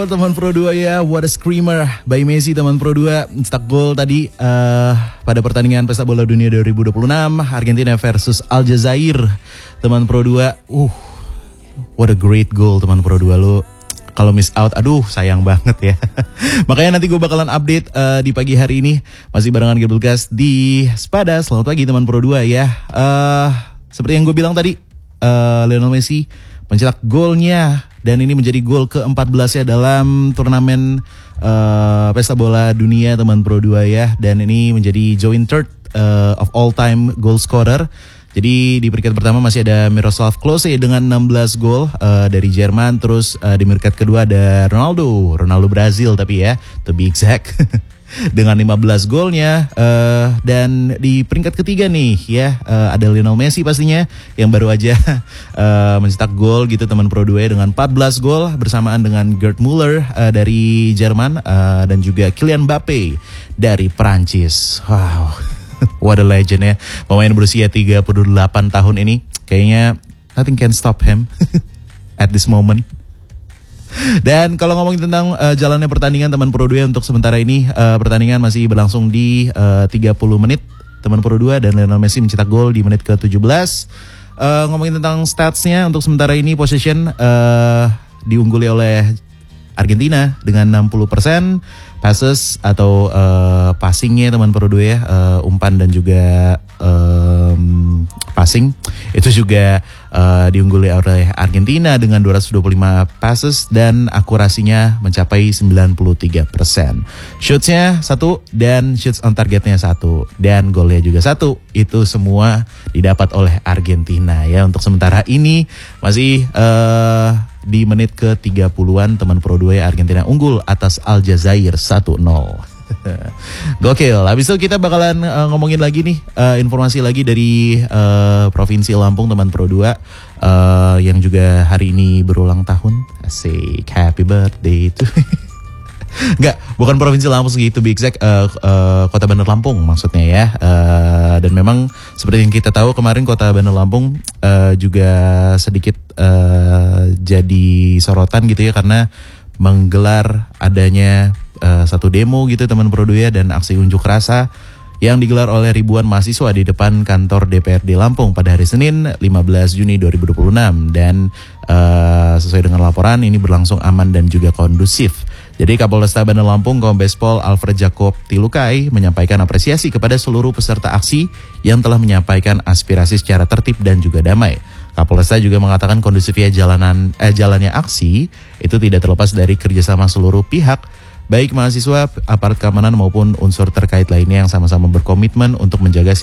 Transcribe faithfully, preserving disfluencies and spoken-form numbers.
teman Pro dua ya. What a screamer by Messi teman Pro dua. Cetak gol tadi uh, pada pertandingan Pesta Bola Dunia dua ribu dua puluh enam Argentina versus Aljazair teman Pro dua. Uh, what a great goal teman Pro dua lo. Kalau miss out, aduh sayang banget ya. Makanya nanti gue bakalan update uh, di pagi hari ini. Masih barengan Gebelgas di Spada. Selamat pagi teman Pro dua ya. Uh, seperti yang gue bilang tadi, uh, Lionel Messi mencetak golnya. Dan ini menjadi gol ke empat belas ya dalam turnamen uh, Pesta Bola Dunia teman Pro dua ya. Dan ini menjadi joint third uh, of all time goal scorer. Jadi di peringkat pertama masih ada Miroslav Klose dengan enam belas gol uh, dari Jerman. Terus uh, di peringkat kedua ada Ronaldo, Ronaldo Brazil tapi ya, to be exact, dengan lima belas golnya. Uh, dan di peringkat ketiga nih ya uh, ada Lionel Messi pastinya yang baru aja uh, mencetak gol gitu teman Pro dua dengan empat belas gol bersamaan dengan Gerd Müller uh, dari Jerman uh, dan juga Kylian Mbappe dari Prancis. Wow. What a legend ya. Pemain berusia tiga puluh delapan tahun ini kayaknya nothing can stop him at this moment. Dan kalau ngomongin tentang uh, jalannya pertandingan teman Pro dua untuk sementara ini uh, pertandingan masih berlangsung di uh, tiga puluh menit teman Pro dua dan Lionel Messi mencetak gol di menit ke tujuh belas. Uh, ngomongin tentang statsnya untuk sementara ini possession uh, diungguli oleh Argentina dengan enam puluh persen, passes atau uh, passingnya teman Pro dua ya, uh, umpan dan juga um, passing itu juga uh, diungguli oleh Argentina dengan dua ratus dua puluh lima passes dan akurasinya mencapai sembilan puluh tiga persen. Shotsnya satu dan shots on targetnya satu dan golnya juga satu. Itu semua didapat oleh Argentina ya. Untuk sementara ini masih uh, di menit ke tiga puluhan teman Pro dua ya, Argentina unggul atas Aljazair satu nol. Gokil. Habis itu kita bakalan uh, ngomongin lagi nih uh, informasi lagi dari uh, Provinsi Lampung teman Pro dua uh, yang juga hari ini berulang tahun. Asik, happy birthday to Enggak, bukan Provinsi Lampung segitu, be exact uh, uh, Kota Bandar Lampung maksudnya ya. Uh, dan memang seperti yang kita tahu kemarin Kota Bandar Lampung uh, juga sedikit uh, jadi sorotan gitu ya karena menggelar adanya uh, satu demo gitu teman Pro dua dan aksi unjuk rasa yang digelar oleh ribuan mahasiswa di depan kantor D P R D Lampung pada hari Senin lima belas Juni dua ribu dua puluh enam dan uh, sesuai dengan laporan ini berlangsung aman dan juga kondusif. Jadi Kapolresta Bandar Lampung Kombes Pol Alfred Jacob Tilukai menyampaikan apresiasi kepada seluruh peserta aksi yang telah menyampaikan aspirasi secara tertib dan juga damai. Kapolresta juga mengatakan kondusifnya jalanan eh, jalannya aksi itu tidak terlepas dari kerjasama seluruh pihak, baik mahasiswa, aparat keamanan maupun unsur terkait lainnya yang sama-sama berkomitmen untuk menjaga